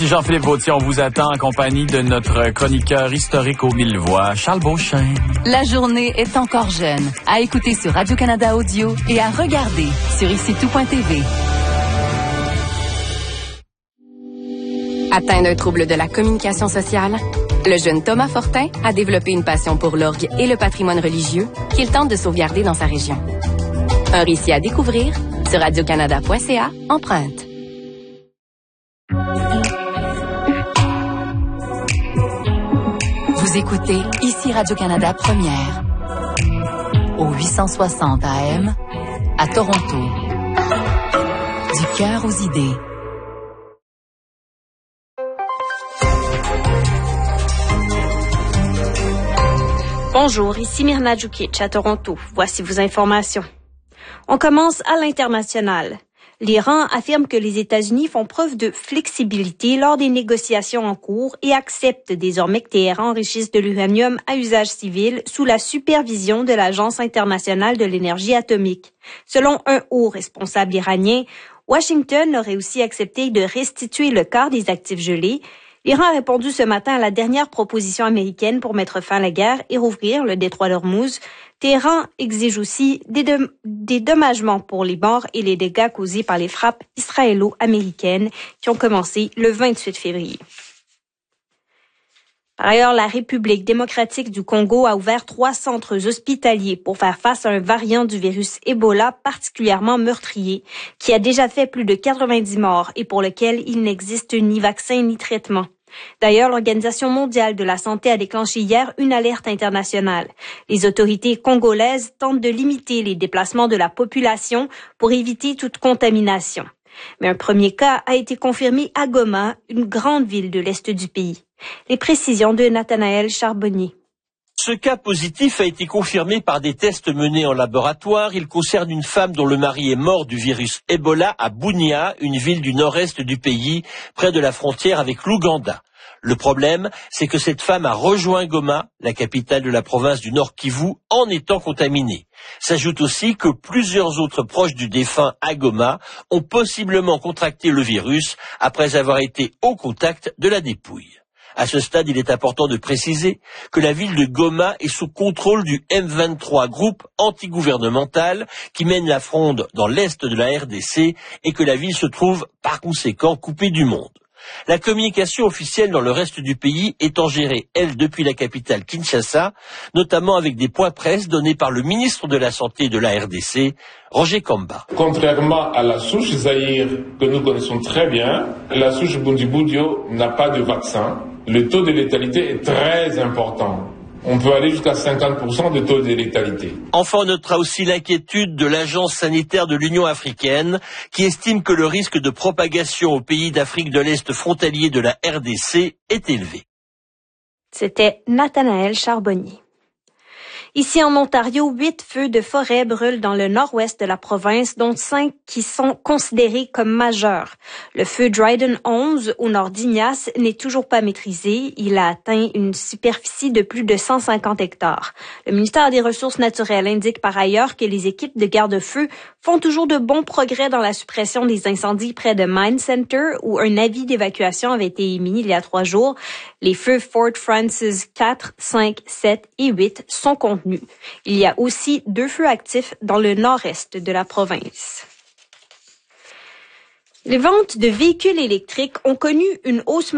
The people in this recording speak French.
Ici Jean-Philippe Vautier, on vous attend en compagnie de notre chroniqueur historique aux 1000 voix, Charles Beauchesne. La journée est encore jeune. À écouter sur Radio-Canada Audio et à regarder sur icitout.tv. Atteint d'un trouble de la communication sociale, le jeune Thomas Fortin a développé une passion pour l'orgue et le patrimoine religieux qu'il tente de sauvegarder dans sa région. Un récit à découvrir sur radiocanada.ca, empreinte. Vous écoutez ici Radio-Canada Première, au 860 AM, à Toronto. Du cœur aux idées. Bonjour, ici Myrna Djukic à Toronto. Voici vos informations. On commence à l'international. L'Iran affirme que les États-Unis font preuve de flexibilité lors des négociations en cours et acceptent désormais que Téhéran enrichisse de l'uranium à usage civil sous la supervision de l'Agence internationale de l'énergie atomique. Selon un haut responsable iranien, Washington aurait aussi accepté de restituer le quart des actifs gelés. L'Iran a répondu ce matin à la dernière proposition américaine pour mettre fin à la guerre et rouvrir le détroit d'Ormuz. Téhéran exige aussi des dédommagements pour les morts et les dégâts causés par les frappes israélo-américaines qui ont commencé le 28 février. Par ailleurs, la République démocratique du Congo a ouvert 3 centres hospitaliers pour faire face à un variant du virus Ebola particulièrement meurtrier, qui a déjà fait plus de 90 morts et pour lequel il n'existe ni vaccin ni traitement. D'ailleurs, l'Organisation mondiale de la santé a déclenché hier une alerte internationale. Les autorités congolaises tentent de limiter les déplacements de la population pour éviter toute contamination. Mais un premier cas a été confirmé à Goma, une grande ville de l'est du pays. Les précisions de Nathanaël Charbonnier. Ce cas positif a été confirmé par des tests menés en laboratoire. Il concerne une femme dont le mari est mort du virus Ebola à Bunia, une ville du nord-est du pays, près de la frontière avec l'Ouganda. Le problème, c'est que cette femme a rejoint Goma, la capitale de la province du Nord Kivu, en étant contaminée. S'ajoute aussi que plusieurs autres proches du défunt à Goma ont possiblement contracté le virus après avoir été au contact de la dépouille. À ce stade, il est important de préciser que la ville de Goma est sous contrôle du M23, groupe antigouvernemental qui mène la fronde dans l'est de la RDC et que la ville se trouve par conséquent coupée du monde. La communication officielle dans le reste du pays étant gérée, elle, depuis la capitale Kinshasa, notamment avec des points presse donnés par le ministre de la Santé de la RDC, Roger Kamba. Contrairement à la souche Zaïre que nous connaissons très bien, la souche Bundibugyo n'a pas de vaccin. Le taux de létalité est très important. On peut aller jusqu'à 50% de taux de létalité. Enfin, on notera aussi l'inquiétude de l'Agence sanitaire de l'Union africaine qui estime que le risque de propagation aux pays d'Afrique de l'Est frontaliers de la RDC est élevé. C'était Nathanaël Charbonnier. Ici en Ontario, 8 feux de forêt brûlent dans le nord-ouest de la province, dont 5 qui sont considérés comme majeurs. Le feu Dryden 11 au nord d'Ignace n'est toujours pas maîtrisé. Il a atteint une superficie de plus de 150 hectares. Le ministère des Ressources naturelles indique par ailleurs que les équipes de garde-feu font toujours de bons progrès dans la suppression des incendies près de Mine Center, où un avis d'évacuation avait été émis il y a 3 jours. Les feux Fort Francis 4, 5, 7 et 8 sont contenus. Il y a aussi 2 feux actifs dans le nord-est de la province. Les ventes de véhicules électriques ont connu une hausse